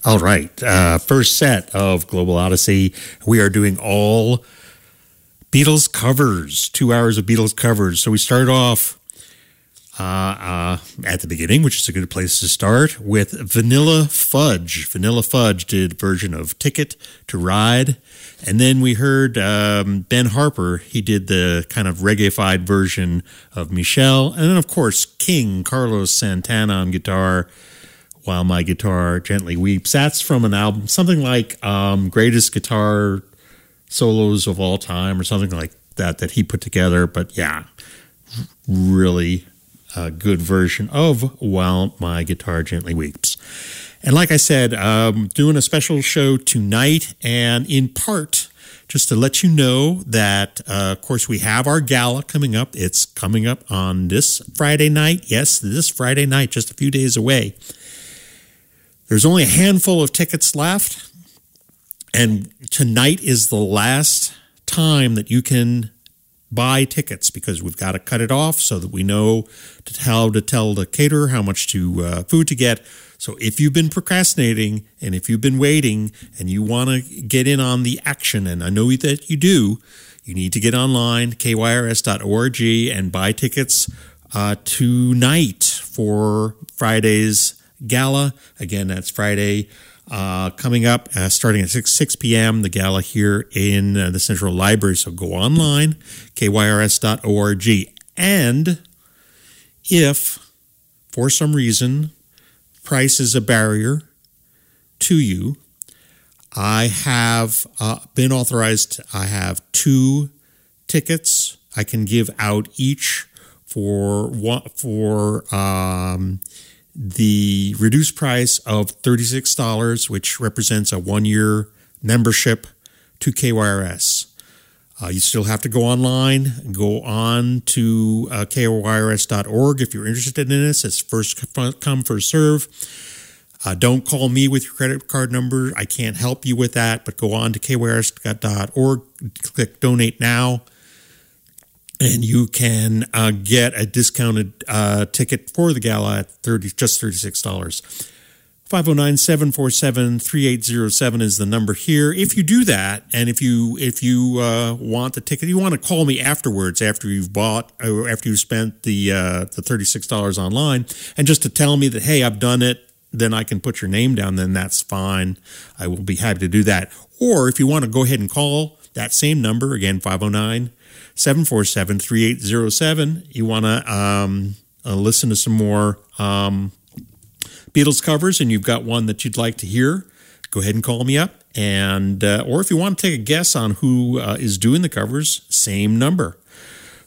All right. First set of Global Odyssey. We are doing all Beatles covers, 2 hours of Beatles covers. So we start off at the beginning, which is a good place to start, with Vanilla Fudge. Vanilla Fudge did a version of Ticket to Ride. And then we heard Ben Harper. He did the kind of reggae-fied version of Michelle. And then, of course, King Carlos Santana on guitar, While My Guitar Gently Weeps. That's from an album, something like Greatest Guitar Solos of All Time or something like that he put together. But yeah, really a good version of While My Guitar Gently Weeps. And like I said, doing a special show tonight, and in part, just to let you know that, of course, we have our gala coming up. It's coming up on this Friday night. Yes, this Friday night, just a few days away. There's only a handful of tickets left, and tonight is the last time that you can buy tickets, because we've got to cut it off so that we know how to tell the caterer how much food to get. So if you've been procrastinating and if you've been waiting and you want to get in on the action, and I know that you do, you need to get online, kyrs.org, and buy tickets tonight for Friday's gala. Again, that's Friday coming up, starting at 6 p.m., the gala here in the Central Library. So go online, kyrs.org. And if, for some reason, price is a barrier to you, I have been authorized. I have 2 tickets I can give out each for the reduced price of $36, which represents a 1-year membership to KYRS. You still have to go online, go on to kyrs.org if you're interested in this. It's first come, first serve. Don't call me with your credit card number. I can't help you with that, but go on to kyrs.org, click Donate Now, and you can get a discounted ticket for the gala at just $36. 509-747-3807 is the number here. If you do that, and if you want the ticket, you want to call me afterwards, after you've bought or after you've spent the $36 online, and just to tell me that, hey, I've done it, then I can put your name down. Then that's fine. I will be happy to do that. Or if you want to go ahead and call that same number again, 509-747-3807. You want to listen to some more Beatles covers, and you've got one that you'd like to hear, go ahead and call me up. And or if you want to take a guess on who is doing the covers, same number.